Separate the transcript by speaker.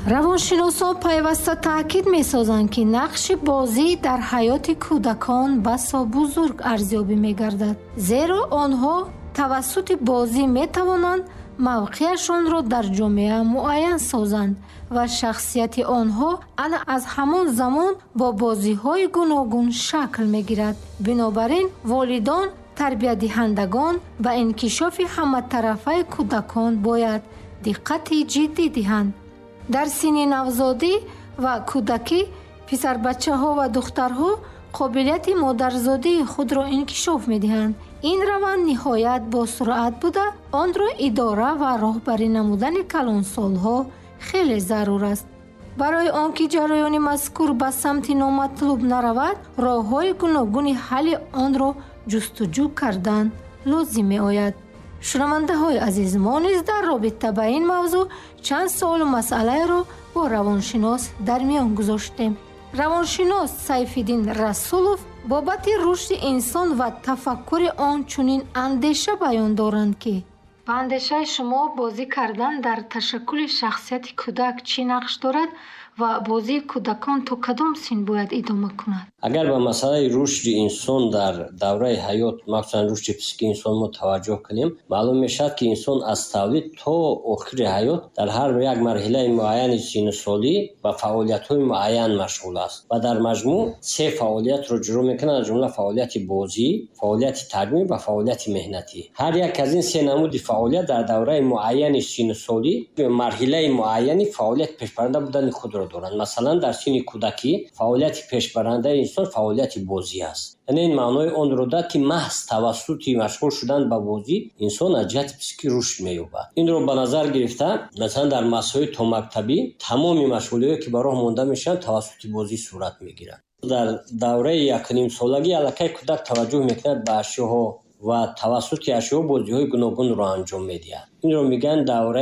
Speaker 1: равоншиносон пайваста таъкид месозанд, ки нақши бозӣ дар ҳаёти кӯдакон басо бузург арзёбӣ мегардад, зеро онҳо тавассути бозӣ метавонанд мавқеашонро дар ҷомеа муайян созанд ва шахсияти онҳо ана аз ҳамон замон бо бозиҳои гуногун шакл мегирад. Бинобар ин волидон, тарбиятдиҳандагон ба инкишофи ҳаматарафаи кӯдакон бояд диққати ҷиддӣ диҳанд. дар синни навзодӣ ва кӯдакӣ писарбачаҳо ва духтарҳо қобилияти модарзодии худро инкишоф медиҳанд. ин раванд ниҳоят босуръат буда, онро идора ва роҳбарӣ намудани калонсолҳо хеле зарур аст. барои он ки ҷараёни мазкур ба самти номатлуб наравад, роҳҳои гуногуни ҳалли онро ҷустуҷӯ кардан лозим меояд. шунавандаҳои азиз, мо низ дар робита ба ин мавзӯъ чанд суолу масъалаеро бо равоншинос дар миён гузоштем. равоншинос Сайфиддин Расулов бобати рушди инсон ва тафаккури он чунин андеша баён доранд, ки ба андешаи шумо бозӣ кардан дар ташаккули шахсияти кӯдак чӣ нақш дорад ва бозии кӯдакон то кадом син бояд идома кунад?
Speaker 2: агар ба масъалаи рушди инсон дар давраи ҳаёт, махсусан рушди психикии инсон мо таваҷҷӯҳ кунем, маълум мешавад, ки инсон аз тавлид то охири ҳаёт дар ҳар як марҳилаи муайяни синнусолӣ ба фаъолиятҳои муайян машғул аст ва дар маҷмӯъ се фаъолиятро ҷуро мекунад, аз ҷумла фаъолияти бозӣ, фаъолияти таълимӣ ва фаъолияти меҳнатӣ. ҳар як аз ин се намуди фаъолият дар давраи муайяни синнусолӣ марҳилаи муайяни фаъолияти пешбаранда будани худро доранд. масалан дар синни кӯдакӣ фаъолияти пешбарандаи инсон фаъолияти бозӣ аст. яъне ин маънои онро дорад, ки маҳз тавассути машғул шудан ба бозӣ инсон аз ҷиҳати психикӣ рушд меёбад. инро ба назар гирифта, масалан дар масоили томактабӣ тамоми машғулиҳое ки ба роҳ монда мешаванд тавассути бозӣ сурат мегирад. дар давраи якнимсолагӣ аллакай кӯдак таваҷҷӯҳ мекунад ба ашёҳо ва тавассути ашёҳо бозиҳои гуногунро анҷом медиҳад. инро мегӯянд давраи